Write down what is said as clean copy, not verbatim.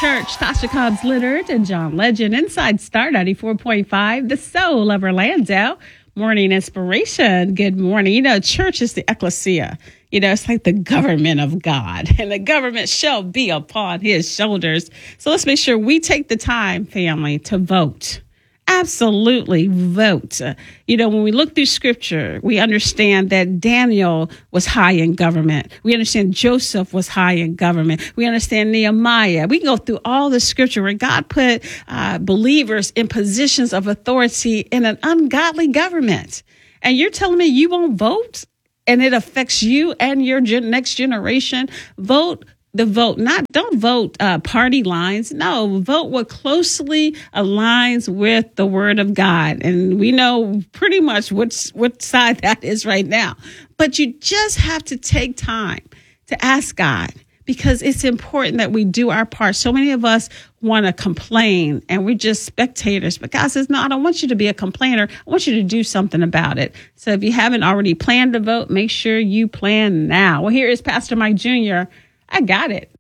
Church, Tasha Cobbs Leonard and John Legend, Inside Star 94.5, the soul of Orlando. Morning inspiration. Good morning. You know, church is the ecclesia. You know, it's like the government of God, and the government shall be upon his shoulders. So let's make sure we take the time, family, to vote. Absolutely vote. You know, when we look through scripture, we understand that Daniel was high in government. We understand Joseph was high in government. We understand Nehemiah. We can go through all the scripture where God put believers in positions of authority in an ungodly government. And you're telling me you won't vote and it affects you and your next generation? Vote. Don't vote party lines. No, vote what closely aligns with the word of God. And we know pretty much what side that is right now. But you just have to take time to ask God, because it's important that we do our part. So many of us want to complain and we're just spectators. But God says, no, I don't want you to be a complainer. I want you to do something about it. So if you haven't already planned to vote, make sure you plan now. Well, here is Pastor Mike Jr. I got it.